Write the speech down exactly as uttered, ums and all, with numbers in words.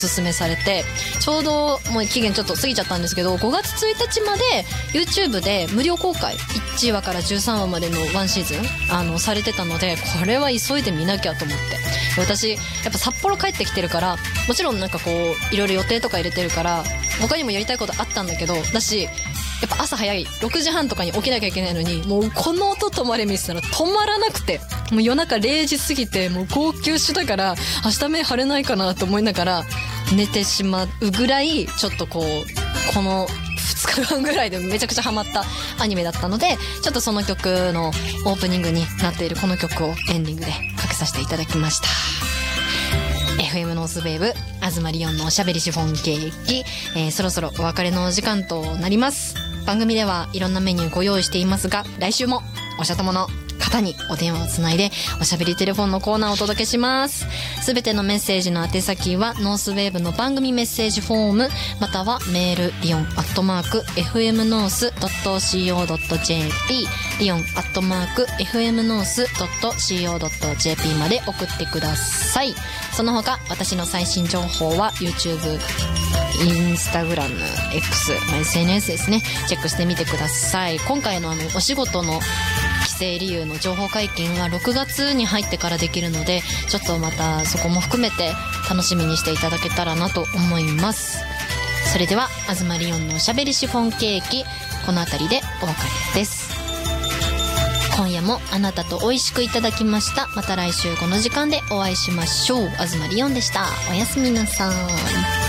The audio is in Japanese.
おすすめされて、ちょうどもう期限ちょっと過ぎちゃったんですけど、ごがつついたちまで YouTube で無料公開いちわからじゅうさんわまでのワンシーズンあのされてたので、これは急いで見なきゃと思って。私やっぱ札幌帰ってきてるから、もちろんなんかこういろいろ予定とか入れてるから他にもやりたいことあったんだけど、だしやっぱ朝早いろくじはんとかに起きなきゃいけないのに、もうこの音止まれ見せたら止まらなくて、もう夜中れいじ過ぎてもう号泣したから、明日目腫れないかなと思いながら寝てしまうぐらい、ちょっとこうこのふつかかんぐらいでめちゃくちゃハマったアニメだったので、ちょっとその曲のオープニングになっているこの曲をエンディングでかけさせていただきました。 エフエム ノースウェーブ東リオンのおしゃべりシフォンケーキ、えー、そろそろお別れのお時間となります。番組ではいろんなメニューご用意していますが、来週もおしゃともの方にお電話をつないでおしゃべりテレフォンのコーナーをお届けします。すべてのメッセージの宛先はノースウェーブの番組メッセージフォーム、またはメールリオンアットマーク エフエムノースドットシーオードットジェーピー リオンアットマーク エフエムノースドットシーオードットジェーピー まで送ってください。その他私の最新情報は YouTube、インスタグラム、X、まあ、エスエヌエス ですね、チェックしてみてください。今回のあのお仕事の規制理由の情報解禁はろくがつに入ってからできるので、ちょっとまたそこも含めて楽しみにしていただけたらなと思います。それでは東リオンのおしゃべりシフォンケーキ、この辺りでお別れです。今夜もあなたと美味しくいただきました。また来週この時間でお会いしましょう。東リオンでした。おやすみなさい。